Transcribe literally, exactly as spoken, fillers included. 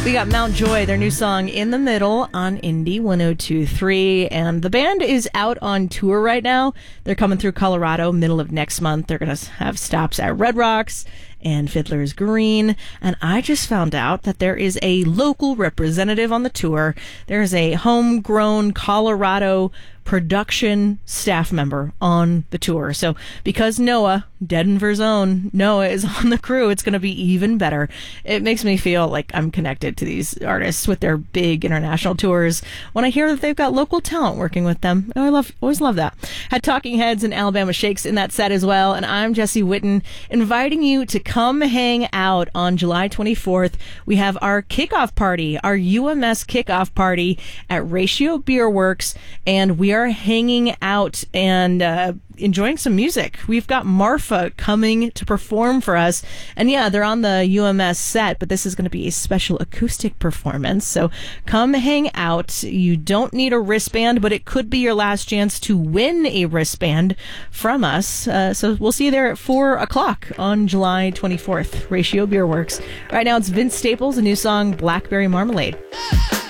We got Mount Joy, their new song In the Middle on Indie one oh two point three. And the band is out on tour right now. They're coming through Colorado middle of next month. They're going to have stops at Red Rocks and Fiddler's Green. And I just found out that there is a local representative on the tour. There's a homegrown Colorado production staff member on the tour. So because Noah, Denver's own Noah, is on the crew, it's going to be even better. It makes me feel like I'm connected to these artists with their big international tours when I hear that they've got local talent working with them. Oh, I love, always love that. Had Talking Heads and Alabama Shakes in that set as well. And I'm Jesse Witten, inviting you to come hang out on July twenty-fourth. We have our kickoff party, our U M S kickoff party at Ratio Beer Works, and we are hanging out and uh, enjoying some music. We've got Marfa coming to perform for us, and yeah, they're on the U M S set, but this is going to be a special acoustic performance, so come hang out. You don't need a wristband, but it could be your last chance to win a wristband from us, uh, so we'll see you there at four o'clock on July twenty-fourth. Ratio Beer Works. Right now it's Vince Staples, a new song, Blackberry Marmalade.